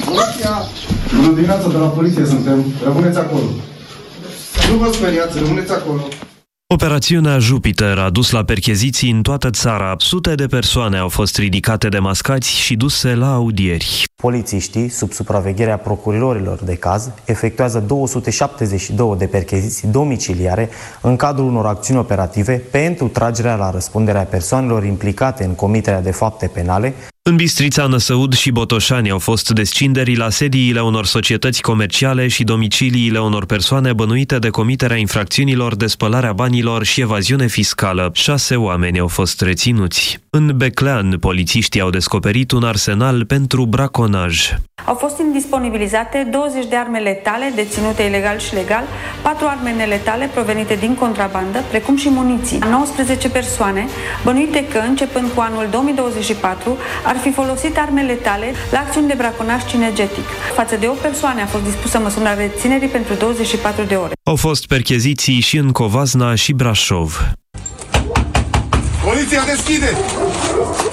Poliția, bună dimineața, de la poliție suntem, rămâneți acolo. Nu vă speriați, rămâneți acolo. Operațiunea Jupiter a dus la percheziții în toată țara. Sute de persoane au fost ridicate de mascați și duse la audieri. Polițiștii, sub supravegherea procurorilor de caz, efectuează 272 de percheziții domiciliare în cadrul unor acțiuni operative pentru tragerea la răspunderea persoanelor implicate în comiterea de fapte penale. În Bistrița, Năsăud și Botoșani au fost descinderi la sediile unor societăți comerciale și domiciliile unor persoane bănuite de comiterea infracțiunilor de spălarea banilor și evaziune fiscală. 6 oameni au fost reținuți. În Beclean, polițiștii au descoperit un arsenal pentru braconaj. Au fost indisponibilizate 20 de arme letale deținute ilegal și legal, 4 arme neletale provenite din contrabandă, precum și muniții. 19 persoane bănuite că, începând cu anul 2024, ar fi folosit arme letale la acțiuni de braconaj cinegetic. Față de 8 persoane a fost dispusă măsura reținerii pentru 24 de ore. Au fost percheziții și în Covasna și Brașov. Poliția deschide!